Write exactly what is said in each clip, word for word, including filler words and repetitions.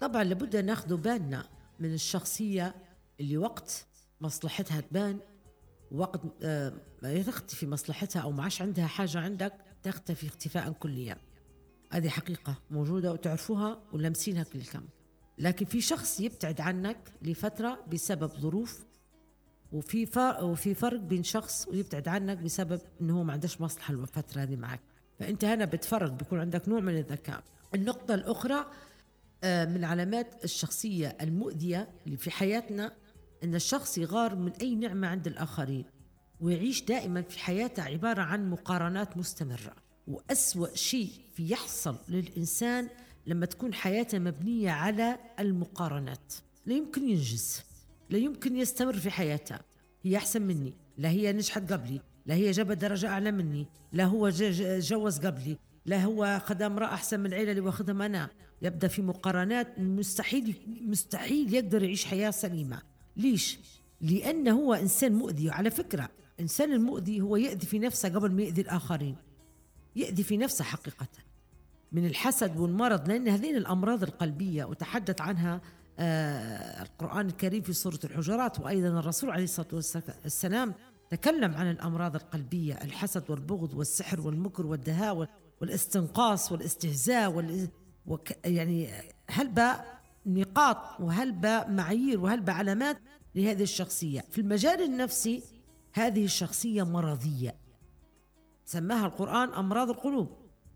طبعا لابد ناخذ بالنا من الشخصية اللي وقت مصلحتها تبان، وقت آه، ما تختفي مصلحتها أو ما عادش عندها حاجة عندك تختفي اختفاء كليا. هذه حقيقة موجودة وتعرفوها ولمسينها كل كم. لكن في شخص يبتعد عنك لفترة بسبب ظروف، وفي فرق وفي فرق بين شخص ويبتعد عنك بسبب انه هو ما عندهش مصلحة الفترة هذه معك. فانت هنا بتفرق، بيكون عندك نوع من الذكاء. النقطة الأخرى آه، من علامات الشخصية المؤذية اللي في حياتنا ان الشخص يغار من اي نعمة عند الآخرين، ويعيش دائما في حياته عبارة عن مقارنات مستمرة. وأسوأ شيء في يحصل للإنسان لما تكون حياته مبنية على المقارنات، لا يمكن ينجز، لا يمكن يستمر في حياته. هي أحسن مني، لا هي نجحت قبلي، لا هي جابت درجة أعلى مني، لا هو ج- ج- جوز قبلي، لا هو أخذ امرأة أحسن من العيلة اللي واخذها أنا. يبدأ في مقارنات، مستحيل مستحيل يقدر يعيش حياة سليمة. ليش؟ لأنه هو إنسان مؤذي. على فكرة إنسان المؤذي هو يأذي في نفسه قبل ما يأذي الآخرين، يأذي في نفسه حقيقة من الحسد والمرض، لأن هذين الأمراض القلبية وتحدث عنها آه القرآن الكريم في سورة الحجرات، وأيضا الرسول عليه الصلاة والسلام تكلم عن الأمراض القلبية: الحسد والبغض والسحر والمكر والدهاء والاستنقاص والاستهزاء وال... وك... يعني هلبا نقاط وهلبا معايير وهلبا علامات لهذه الشخصية. في المجال النفسي هذه الشخصية مرضية، سماها القرآن أمراض القلوب،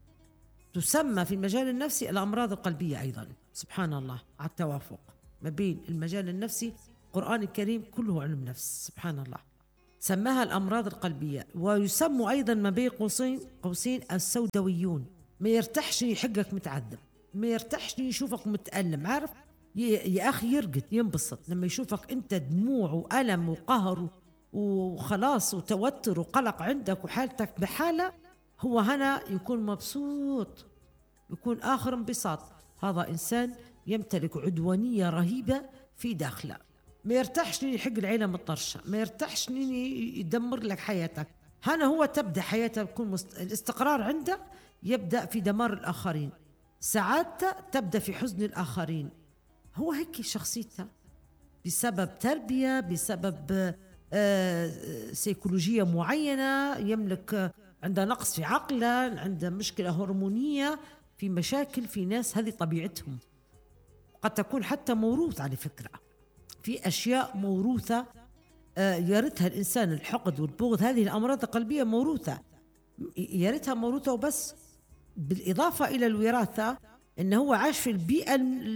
تسمى في المجال النفسي الأمراض القلبية أيضا. سبحان الله على التوافق ما بين المجال النفسي. القرآن الكريم كله علم نفس، سبحان الله. سماها الأمراض القلبية. ويسموا أيضا ما بين قوسين قوسين السوداويون. ما يرتاحش يحقك متعذب، ما يرتاحش يشوفك متألم. عارف يا أخي، يرقد ينبسط لما يشوفك أنت دموع وألم وقهر وخلاص وتوتر وقلق عندك وحالتك بحالة. هو هنا يكون مبسوط، يكون آخر انبساط. هذا إنسان يمتلك عدوانية رهيبة في داخله. ما يرتاحش لين يحق العيلة مطرشة، ما يرتاحش لين يدمر لك حياتك. هنا هو تبدأ حياته يكون مست... الاستقرار عنده يبدأ في دمار الآخرين، سعادته تبدأ في حزن الآخرين. هو هيك شخصيته، بسبب تربية، بسبب آه سيكولوجية معينة، يملك آه عنده نقص في عقله، عنده مشكلة هرمونية، في مشاكل في ناس هذه طبيعتهم. قد تكون حتى موروث، على فكرة في أشياء موروثة آه يرثها الإنسان. الحقد والبغض هذه الأمراض القلبية موروثة، يرثها موروثة وبس. بالإضافة إلى الوراثة إنه هو عاش في البيئة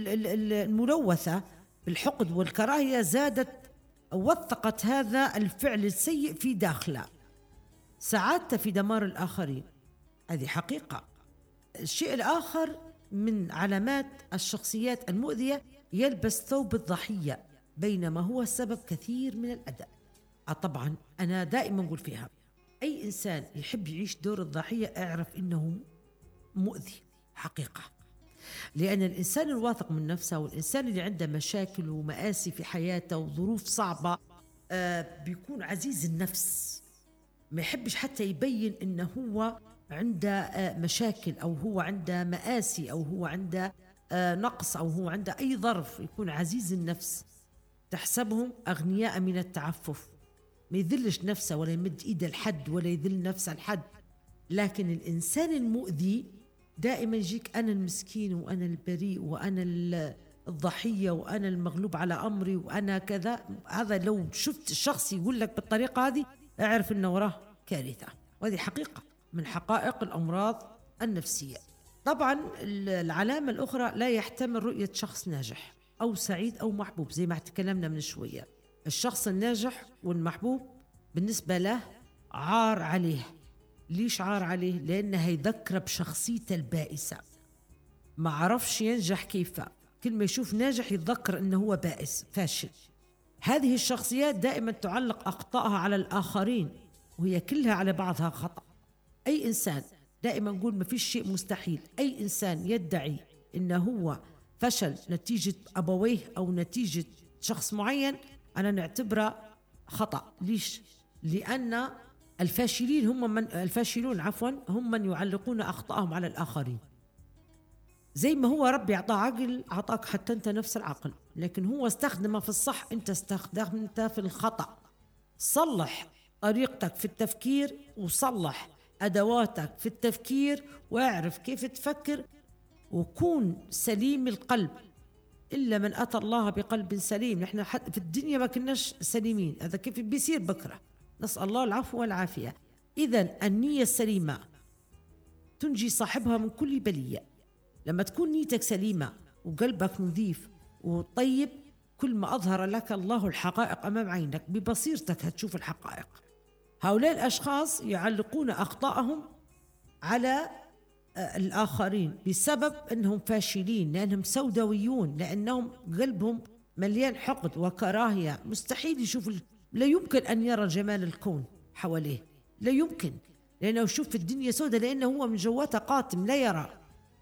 الملوثة بالحقد والكراهية، زادت وثقت هذا الفعل السيء في داخله، سعادته في دمار الآخرين. هذه حقيقة. الشيء الآخر من علامات الشخصيات المؤذية: يلبس ثوب الضحية بينما هو سبب كثير من الأذى. طبعا أنا دائما أقول فيها أي إنسان يحب يعيش دور الضحية اعرف إنه مؤذي حقيقة. لأن الإنسان الواثق من نفسه والإنسان اللي عنده مشاكل ومآسي في حياته وظروف صعبة آه بيكون عزيز النفس، ما يحبش حتى يبين إنه هو عنده آه مشاكل أو هو عنده مآسي أو هو عنده آه نقص أو هو عنده أي ظرف. يكون عزيز النفس، تحسبهم أغنياء من التعفف، ما يذلش نفسه ولا يمد إيده لحد ولا يذل نفسه لحد. لكن الإنسان المؤذي دائما يجيك أنا المسكين وأنا البريء وأنا الضحية وأنا المغلوب على أمري وأنا كذا. هذا لو شفت الشخص يقول لك بالطريقة هذه اعرف أنه وراه كارثة، وهذه حقيقة من حقائق الأمراض النفسية. طبعا العلامة الأخرى: لا يحتمل رؤية شخص ناجح أو سعيد أو محبوب. زي ما تكلمنا من شوية، الشخص الناجح والمحبوب بالنسبة له عار عليه. ليش عار عليه؟ لأنه يذكر بشخصيته البائسة، ما عرفش ينجح كيف. كل ما يشوف ناجح يتذكر أنه هو بائس فاشل. هذه الشخصيات دائما تعلق أخطائها على الآخرين وهي كلها على بعضها خطأ. أي إنسان دائما نقول ما فيش شيء مستحيل. أي إنسان يدعي أنه هو فشل نتيجة أبويه أو نتيجة شخص معين أنا نعتبره خطأ. ليش؟ لأن الفاشلين هم من الفاشلون عفوا هم من يعلقون أخطائهم على الآخرين. زي ما هو ربي أعطاه عقل أعطاك حتى أنت نفس العقل، لكن هو استخدمه في الصح، أنت استخدمته في الخطأ. صلح طريقتك في التفكير، وصلح أدواتك في التفكير، واعرف كيف تفكر، وكون سليم القلب. إلا من أتى الله بقلب سليم. نحن حتى في الدنيا ما كناش سليمين، هذا كيف بيصير بكرة؟ نسأل الله العفو والعافية. إذن النية السليمة تنجي صاحبها من كل بلية. لما تكون نيتك سليمة وقلبك نظيف وطيب، كل ما أظهر لك الله الحقائق أمام عينك ببصيرتك هتشوف الحقائق. هؤلاء الأشخاص يعلقون أخطائهم على الآخرين بسبب أنهم فاشلين، لأنهم سوداويون، لأنهم قلبهم مليان حقد وكراهية. مستحيل يشوف، لا يمكن أن يرى جمال الكون حواليه، لا يمكن، لأنه يشوف الدنيا سوداء، لأنه هو من جواته قاتم لا يرى.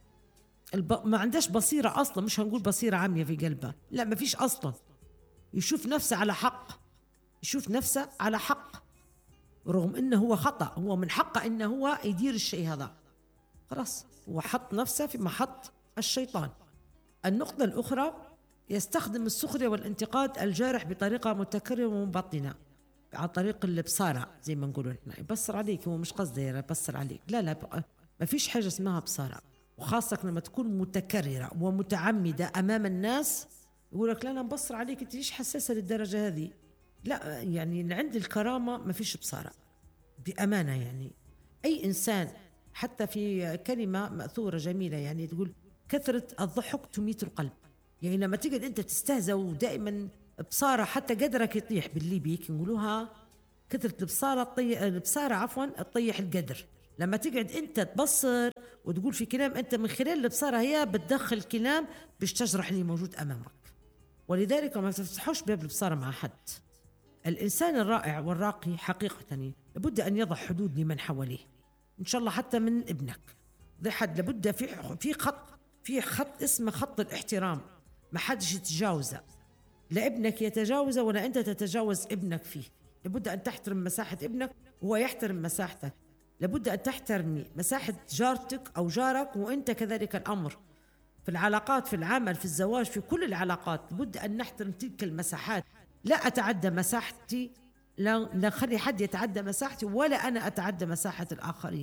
الب... ما عندهش بصيرة أصلا، مش هنقول بصيرة عامية في قلبه، لا ما فيش أصلا. يشوف نفسه على حق، يشوف نفسه على حق، رغم أنه هو خطأ. هو من حقه أنه هو يدير الشيء هذا، خلاص هو حط نفسه في محط الشيطان. النقطة الأخرى، يستخدم السخرية والانتقاد الجارح بطريقة متكررة ومبطنة، عن طريق البصارة زي ما نقولوا احنا. يبصر عليك، هو مش قصده يبصر عليك، لا لا، ما فيش حاجة اسمها بصارة، وخاصة لما تكون متكررة ومتعمدة أمام الناس. يقول لك لا أنا مبصر عليك، أنت ليش حساسة للدرجة هذه؟ لا، يعني عند الكرامة ما فيش بصارة بأمانة. يعني أي إنسان، حتى في كلمة مأثورة جميلة يعني تقول كثرة الضحك تميت القلب. يعني لما تقعد أنت تستهزأ ودائما بصارة حتى قدرك يطيح، باللي بيك نقولوها كثرة البصارة الطي... البصارة عفوا تطيح القدر. لما تقعد أنت تبصر وتقول في كلام، أنت من خلال البصارة هي بتدخل كلام باش تجرح اللي موجود أمامك. ولذلك ما تفتحوش باب البصارة مع حد. الإنسان الرائع والراقي حقيقة لابد أن يضع حدود لمن حواليه، إن شاء الله حتى من ابنك. ذي حد لابد في في خط في خط اسمه خط الاحترام، ما حدش يتجاوزه، لا ابنك يتجاوزه ولا أنت تتجاوز ابنك فيه. لابد أن تحترم مساحة ابنك وهو يحترم مساحتك. لابد أن تحترمي مساحة جارتك أو جارك، وأنت كذلك الأمر في العلاقات، في العمل، في الزواج، في كل العلاقات لابد أن نحترم تلك المساحات. لا أتعدى مساحتي، لا لا خلي حد يتعدى مساحتي، ولا أنا أتعدى مساحة الآخرين.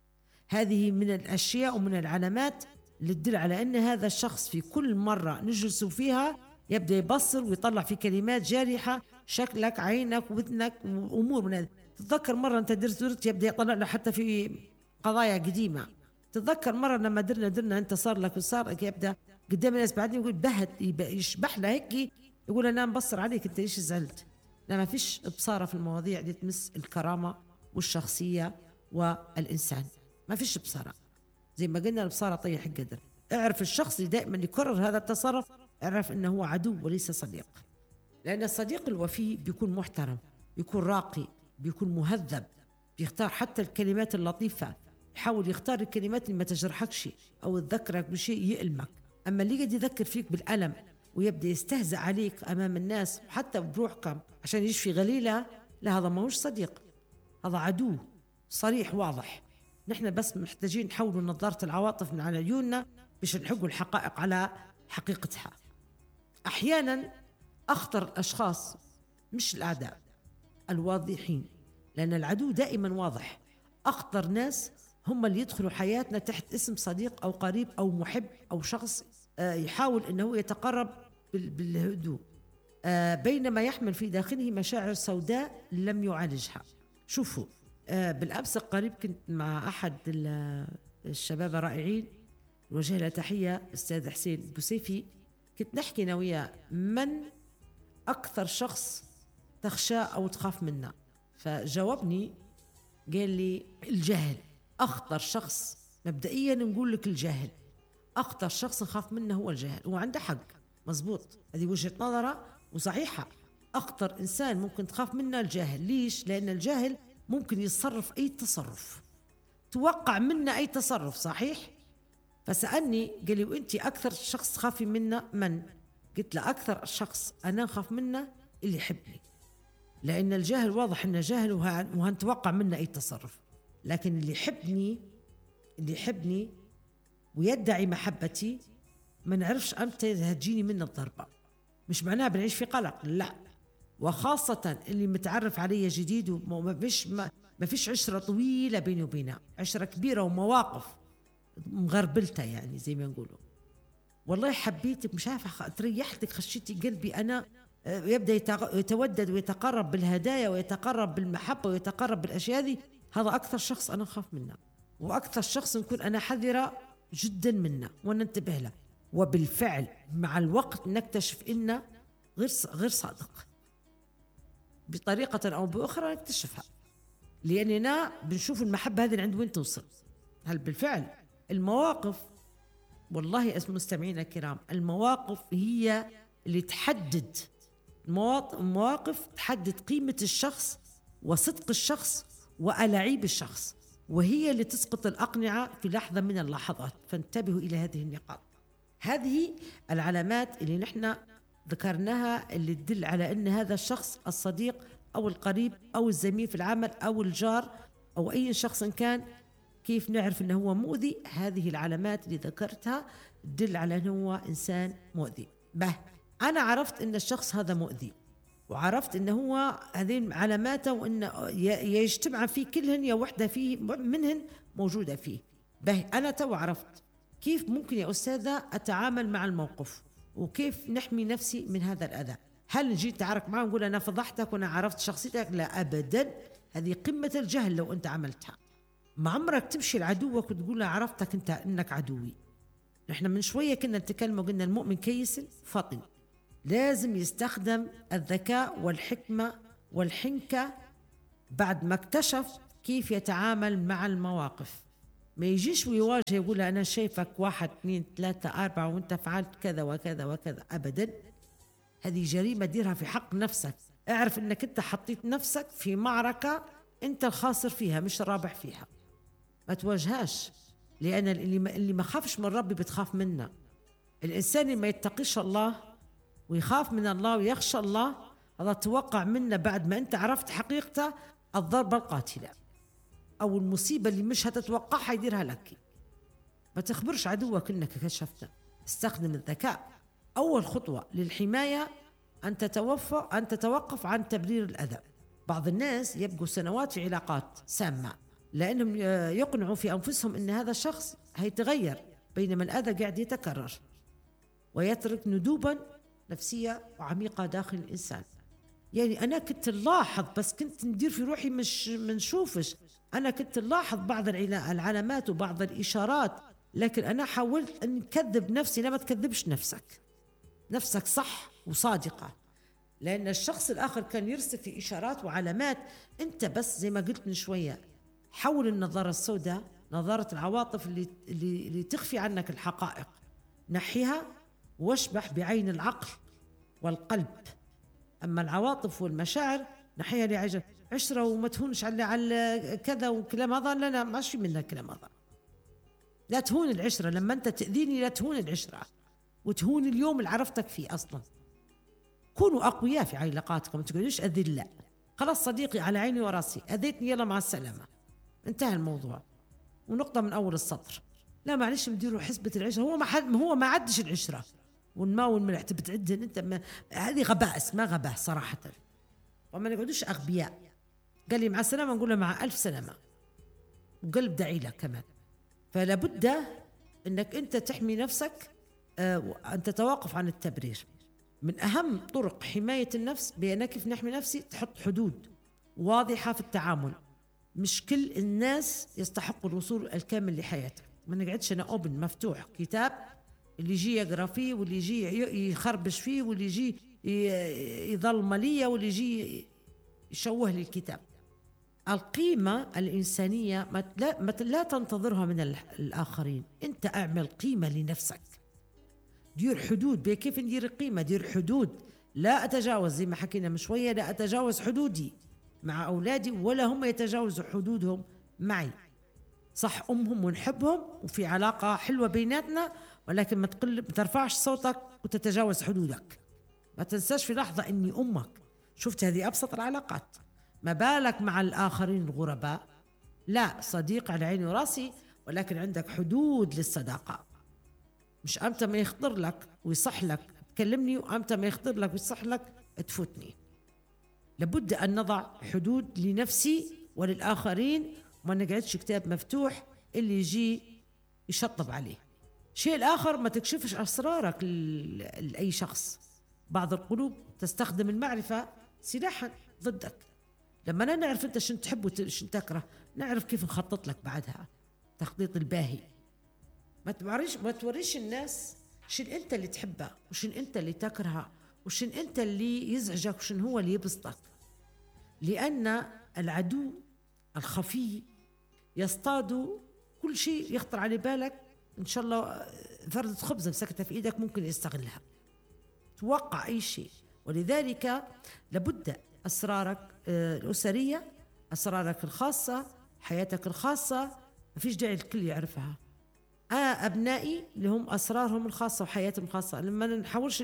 هذه من الأشياء ومن العلامات اللي تدل على أن هذا الشخص في كل مرة نجلس فيها يبدأ يبصر ويطلع في كلمات جارحة، شكلك، عينك، وذنك، وأمور من هذه. تتذكر مرة أنت درت درت يبدأ يطلع له حتى في قضايا قديمة. تتذكر مرة لما درنا درنا أنت صار لك وصار لك، يبدأ قدام الناس بعدين يقول بهت، يشبح له هيك، يقول أنا مبصر عليك، أنت ليش زعلت؟ لا، ما فيش بصارة في المواضيع دي تمس الكرامة والشخصية والإنسان، ما فيش بصارة. زي ما قلنا البصارة طيح القدر. اعرف الشخص اللي دائما يكرر هذا التصرف، اعرف أنه هو عدو وليس صديق. لأن الصديق الوفي بيكون محترم، بيكون راقي، بيكون مهذب، بيختار حتى الكلمات اللطيفة، يحاول يختار الكلمات اللي ما تجرحكش أو تذكرك بشيء يألمك. أما اللي قد يذكر فيك بالألم ويبدأ يستهزأ عليك أمام الناس وحتى بروحكم عشان يشفي غليلة، لا، هذا ما هوش صديق، هذا عدو صريح واضح. نحن بس محتاجين نحولوا نظارة العواطف من على عيوننا باش نحقوا الحقائق على حقيقتها. أحيانا أخطر الأشخاص مش الأعداء، الواضحين، لأن العدو دائما واضح. أخطر ناس هم اللي يدخلوا حياتنا تحت اسم صديق أو قريب أو محب أو شخص يحاول أنه يتقرب بالهدوء، بينما يحمل في داخله مشاعر سوداء لم يعالجها. شوفوا، بالأمس قريب كنت مع أحد الشباب الرائعين، وجه له تحية، أستاذ حسين بوسيفي. كنت نحكي أنا وياه من أكثر شخص تخشى أو تخاف منه، فجاوبني قال لي الجهل. أخطر شخص مبدئيا نقول لك الجهل، أخطر شخص نخاف منه هو الجهل. وعنده حق، مزبوط، هذه وجهة نظره وصحيحة. أخطر إنسان ممكن تخاف منه الجاهل. ليش؟ لأن الجاهل ممكن يتصرف أي تصرف، توقع منه أي تصرف، صحيح؟ فسألني قال لي وأنت أكثر شخص تخافي منه من؟ قلت له أكثر شخص أنا أخاف منه اللي يحبني، لأن الجاهل واضح أنه جاهل وهنتوقع منه أي تصرف. لكن اللي يحبني اللي يحبني ويدعي محبتي، ما نعرفش أمتى هتجيني منه الضربة. مش معناها بنعيش في قلق، لا، وخاصة اللي متعرف علي جديد وما فيش ما, ما فيش عشرة طويلة بيني وبينها، عشرة كبيرة ومواقف مغربلتها يعني زي ما نقولوا. والله حبيتك، مش عارفة تريحتك، خشيتي قلبي أنا. يبدأ يتودد ويتقرب بالهدايا ويتقرب بالمحبة ويتقرب بالأشياء هذه. هذا أكثر شخص أنا أخاف منه، وأكثر شخص نكون أنا حذرة جدا منه وننتبه له. وبالفعل مع الوقت نكتشف إنه غير غير صادق بطريقة أو بأخرى، نكتشفها، لأننا بنشوف المحبة هذه عند وين توصل. هل بالفعل المواقف، والله اسم مستمعينا الكرام، المواقف هي اللي تحدد، المواقف تحدد قيمة الشخص وصدق الشخص وألاعيب الشخص، وهي اللي تسقط الأقنعة في لحظة من اللحظات. فانتبهوا إلى هذه النقاط. هذه العلامات اللي نحن ذكرناها اللي تدل على أن هذا الشخص الصديق أو القريب أو الزميل في العمل أو الجار أو أي شخص كان. كيف نعرف أنه هو مؤذي؟ هذه العلامات اللي ذكرتها تدل على أنه هو إنسان مؤذي. به أنا عرفت أن الشخص هذا مؤذي، وعرفت أنه هو هذين علاماته، وأنه يجتمع فيه كلهن يا وحدة فيه منهن موجودة فيه. به أنا تو عرفت كيف ممكن يا أستاذة أتعامل مع الموقف، وكيف نحمي نفسي من هذا الأذى. هل نجي تعارك معه ونقول أنا فضحتك وأنا عرفت شخصيتك؟ لا أبدا، هذه قمة الجهل لو أنت عملتها. ما عمرك تمشي لعدوك وتقول له عرفتك أنت أنك عدوي. نحن من شوية كنا نتكلم وقلنا المؤمن كيس فطن، لازم يستخدم الذكاء والحكمة والحنكة بعد ما اكتشف كيف يتعامل مع المواقف. ما يجيش ويواجه يقول أنا شايفك واحد اثنين ثلاثة أربعة وأنت فعلت كذا وكذا وكذا. أبدا، هذه جريمة ديرها في حق نفسك. اعرف أنك أنت حطيت نفسك في معركة أنت الخاسر فيها مش الرابح فيها. ما تواجهاش، لأن اللي ما خافش من ربي بتخاف منه. الإنسان اللي ما يتقيش الله ويخاف من الله ويخشى الله، هذا توقع منه بعد ما أنت عرفت حقيقته الضربة القاتلة أو المصيبة اللي مش هتتوقعها يديرها لك. ما تخبرش عدوك أنك كشفته. استخدم الذكاء. أول خطوة للحماية أن تتوفى أن تتوقف عن تبرير الأذى. بعض الناس يبقوا سنوات في علاقات سامة لأنهم يقنعوا في أنفسهم أن هذا الشخص هيتغير، بينما الأذى قاعد يتكرر ويترك ندوبا نفسية وعميقة داخل الإنسان. يعني أنا كنت نلاحظ، بس كنت ندير في روحي مش منشوفش. أنا كنت نلاحظ بعض العلامات وبعض الإشارات، لكن أنا حاولت أن نكذب نفسي. لا، ما تكذبش نفسك، نفسك صح وصادقة، لأن الشخص الآخر كان يرسل في إشارات وعلامات. أنت بس زي ما قلت من شوية، حول النظارة السوداء، نظارة العواطف اللي, اللي, اللي تخفي عنك الحقائق، نحيها واشبح بعين العقل والقلب. أما العواطف والمشاعر نحيها لعجل عشرة وما تهونش على على كذا وكلام هذا. لا لا، ماشي منها كلام هذا. لا تهون العشرة، لما أنت تأذيني لا تهون العشرة وتهون اليوم اللي عرفتك فيه أصلا. كونوا أقوياء في علاقاتكم، ما تقوليش أذلة. خلاص صديقي على عيني وراسي، أذيتني يلا مع السلامة، انتهى الموضوع ونقطة من أول السطر. لا معلش نديروا حسبة العشرة. هو ما حد هو ما عدش العشرة والماء والملح تبي تعدهن انت. ما هذه غباء، اسمها غباء صراحة. وما نقعدوش أغبياء. قال لي مع السلامة نقول له مع ألف سلامة، وقلب دعي له كمان. فلا بد انك انت تحمي نفسك، آه أن تتوقف عن التبرير. من أهم طرق حماية النفس بأن كيف نحمي نفسي، تحط حدود واضحة في التعامل. مش كل الناس يستحقوا الوصول الكامل لحياتك. ما نقعدش أنا أوبن مفتوح كتاب اللي يجي يقرأ فيه واللي يجي يخربش فيه واللي يجي يظل ملية واللي يجي يشوه لي الكتاب. القيمة الإنسانية ما لا, ما لا تنتظرها من الآخرين. أنت أعمل قيمة لنفسك، دير حدود. بكيف ندير القيمة؟ دير حدود. لا أتجاوز، زي ما حكينا من شوية، لا أتجاوز حدودي مع أولادي ولا هم يتجاوزوا حدودهم معي. صح أمهم ونحبهم وفي علاقة حلوة بيناتنا، ولكن ما تقل ما ترفعش صوتك وتتجاوز حدودك. ما تنساش في لحظة إني أمك. شفت، هذه أبسط العلاقات. ما بالك مع الآخرين الغرباء؟ لا، صديق على عيني وراسي، ولكن عندك حدود للصداقة. مش أمتى ما يخطر لك ويصح لك تكلمني، وأمتى ما يخطر لك ويصح لك تفوتني. لابد أن نضع حدود لنفسي وللآخرين، وما نقعدش كتاب مفتوح اللي يجي يشطب عليه. شيء الآخر، ما تكشفش أسرارك لأي شخص. بعض القلوب تستخدم المعرفة سلاحا ضدك. لما لا نعرف أنت شن تحب وشن تكره، نعرف كيف نخطط لك بعدها تخطيط الباهي. ما توريش ما توريش الناس شن أنت اللي تحبه وشن أنت اللي تكرهه وشن أنت اللي يزعجك وشن هو اللي يبسطك، لأن العدو الخفي يصطاد كل شيء يخطر على بالك. إن شاء الله فردة خبز مسكتها في إيدك ممكن يستغلها، توقع أي شيء. ولذلك لابد أسرارك الأسرية، أسرارك الخاصة، حياتك الخاصة، ما فيش داعي الكل يعرفها. آه أبنائي اللي هم أسرارهم الخاصة وحياتهم الخاصة، لما نحاولش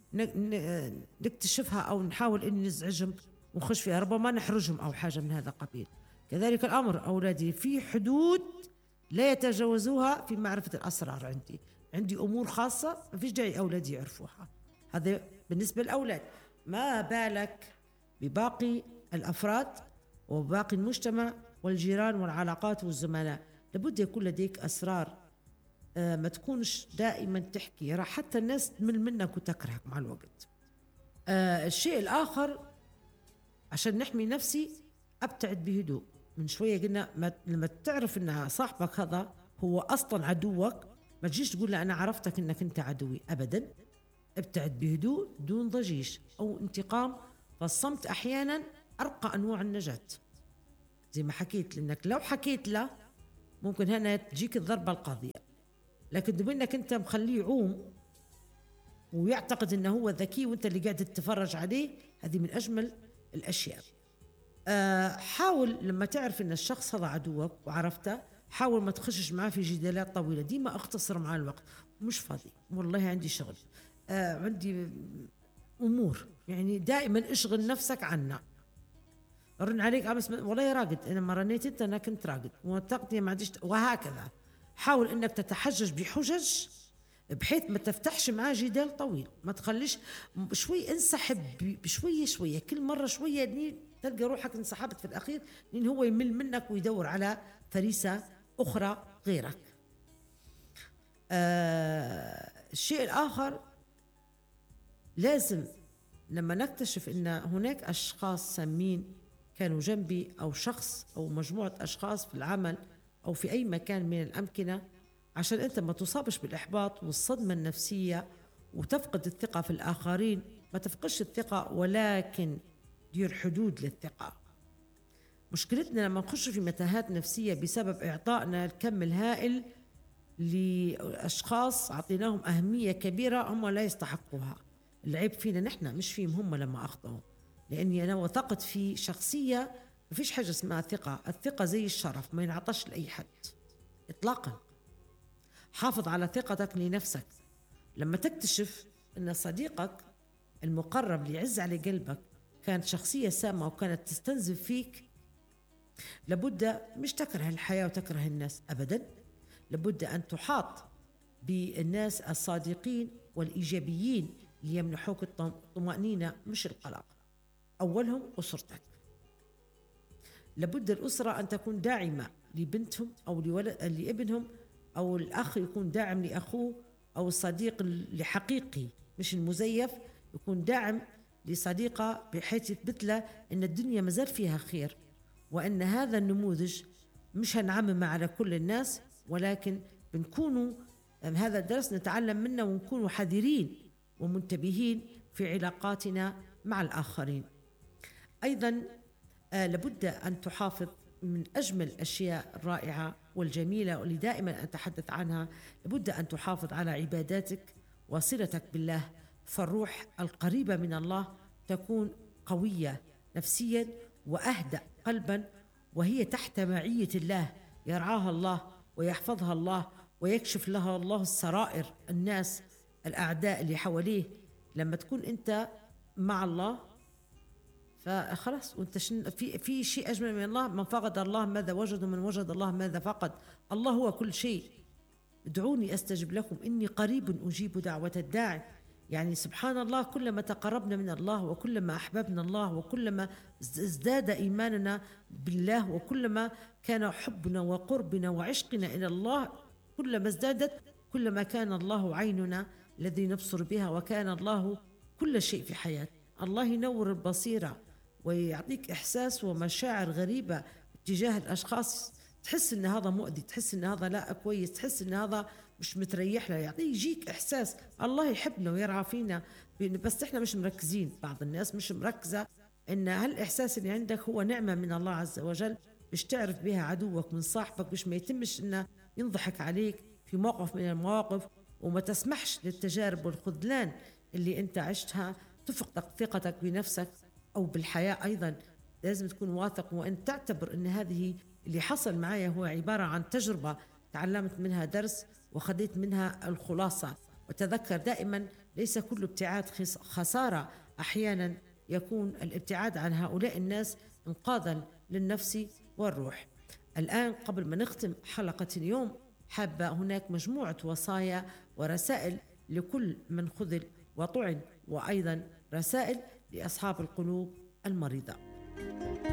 نكتشفها أو نحاول إن نزعجهم ونخش فيها، ربما نحرجهم أو حاجة من هذا القبيل. كذلك الأمر أولادي في حدود لا يتجاوزوها في معرفة الأسرار. عندي عندي أمور خاصة ما فيش داعي أولادي يعرفوها. هذا بالنسبة للأولاد. ما بالك بباقي الأفراد وباقي المجتمع والجيران والعلاقات والزملاء؟ لابد يكون لديك أسرار، آه ما تكونش دائما تحكي، راح حتى الناس تمل منك وتكرهك مع الوقت. آه الشيء الآخر، عشان نحمي نفسي أبتعد بهدوء. من شوية قلنا ما لما تعرف إن صاحبك هذا هو أصلا عدوك، ما تجيش تقول له أنا عرفتك إنك أنت عدوي أبدا. ابتعد بهدوء دون ضجيج أو انتقام، فالصمت أحيانا أرقى أنواع النجاة. زي ما حكيت، لأنك لو حكيت له ممكن هنا تجيك الضربة القاضية، لكن بما إنك أنت مخليه يعوم ويعتقد إنه هو ذكي وأنت اللي قاعد تتفرج عليه، هذه من أجمل الأشياء. أه حاول لما تعرف إن الشخص هذا عدوك وعرفته، حاول ما تخشش معاه في جدالات طويلة. ديما اختصر معاه الوقت، مش فاضي والله عندي شغل، أه عندي أمور، يعني دائما اشغل نفسك عنا. رن عليك أمس والله يا راقد، أنا ما رنيت أنت أنا كنت راقد وتقنية ما عنديش، وهكذا. حاول إنك تتحجج بحجج بحيث ما تفتحش معاه جدال طويل. ما تخليش شوي، انسحب بشوية شوية، كل مرة شوية دي تلقى روحك انسحبت في الأخير، لأن هو يمل منك ويدور على فريسة أخرى غيرك. آه الشيء الآخر، لازم لما نكتشف إن هناك أشخاص سامين كانوا جنبي، أو شخص أو مجموعة أشخاص في العمل أو في أي مكان من الأمكنة، عشان أنت ما تصابش بالإحباط والصدمة النفسية وتفقد الثقة في الآخرين. ما تفقدش الثقة، ولكن دير حدود للثقة. مشكلتنا لما نخش في متاهات نفسية بسبب إعطائنا الكم الهائل لأشخاص أعطيناهم أهمية كبيرة هم لا يستحقوها. العيب فينا نحن مش فيهم هم لما أخطأوا، لأني أنا وثقت في شخصية. ما فيش حاجة اسمها ثقة، الثقة زي الشرف ما ينعطش لأي حد إطلاقا. حافظ على ثقتك لنفسك. لما تكتشف أن صديقك المقرب اللي يعز على قلبك كانت شخصية سامة وكانت تستنزف فيك، لابد مش تكره الحياة وتكره الناس أبدا، لابد أن تحاط بالناس الصادقين والإيجابيين اللي يمنحوك الطمأنينة مش القلق. أولهم أسرتك. لابد الأسرة أن تكون داعمة لبنتهم أو لولد لابنهم، أو الأخ يكون داعم لأخوه، أو الصديق الحقيقي مش المزيف يكون داعم لصديقة، بحيث يثبت له أن الدنيا مازال فيها خير، وأن هذا النموذج مش هنعمم على كل الناس، ولكن بنكونوا هذا الدرس نتعلم منه ونكونوا حذرين ومنتبهين في علاقاتنا مع الآخرين. أيضا آه لابد أن تحافظ من أجمل الأشياء الرائعة والجميلة واللي دائما أتحدث عنها، لابد أن تحافظ على عباداتك وصلتك بالله، فالروح القريبة من الله تكون قوية نفسيا وأهدأ قلبا، وهي تحت معية الله، يرعاها الله ويحفظها الله ويكشف لها الله السرائر، الناس الأعداء اللي حواليه. لما تكون أنت مع الله فخلاص وانت شن في في شيء اجمل من الله؟ من فقد الله ماذا وجد، ومن وجد الله ماذا فقد. الله هو كل شيء. ادعوني استجب لكم اني قريب اجيب دعوة الداعي. يعني سبحان الله، كلما تقربنا من الله وكلما احببنا الله وكلما ازداد ايماننا بالله وكلما كان حبنا وقربنا وعشقنا الى الله كلما ازدادت، كلما كان الله عيننا الذي نبصر بها، وكان الله كل شيء في حياتنا. الله ينور البصيرة ويعطيك إحساس ومشاعر غريبة تجاه الأشخاص، تحس إن هذا مؤذي، تحس إن هذا لا كويس، تحس إن هذا مش متريح له، يعطيه يجيك إحساس الله يحبنا ويرعى فينا. بس إحنا مش مركزين، بعض الناس مش مركزة إن هالإحساس اللي عندك هو نعمة من الله عز وجل، مش تعرف بها عدوك من صاحبك، مش ما يتمش إنه ينضحك عليك في موقف من المواقف، وما تسمحش للتجارب والخذلان اللي أنت عشتها تفقد ثقتك بنفسك أو بالحياة. أيضا لازم تكون واثق، وأن تعتبر أن هذه اللي حصل معايا هو عبارة عن تجربة تعلمت منها درس وخذيت منها الخلاصة. وتذكر دائما ليس كل ابتعاد خسارة، أحيانا يكون الابتعاد عن هؤلاء الناس إنقاذا للنفس والروح. الآن قبل ما نختم حلقة اليوم، حابة هناك مجموعة وصايا ورسائل لكل من خذل وطعن، وأيضا رسائل لأصحاب القلوب المريضة.